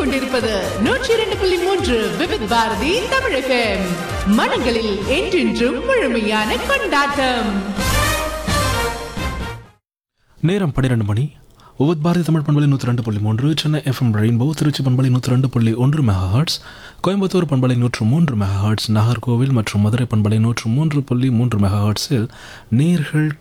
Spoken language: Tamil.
கேட்டுக்கொண்டிருப்பது 102.3 விவித் பாரதி தமிழ் FM. மனங்களில் என்றென்றும் முழுமையான கொண்டாட்டம். நேரம் 12 மணி. விவித் பாரதி தமிழ் பண்பலை 102.3, சென்னை எஃப்எம் ரெயின்போ, திருச்சி பண்பலை 102.1 மெகாஹெர்ட்ஸ், கோயம்புத்தூர் பண்பலை 103 மெகாஹெர்ட்ஸ், நாகர்கோவில் மற்றும் மதுரை பண்பலை 103.3 மெகாஹெர்ட்ஸில் நேர்கள்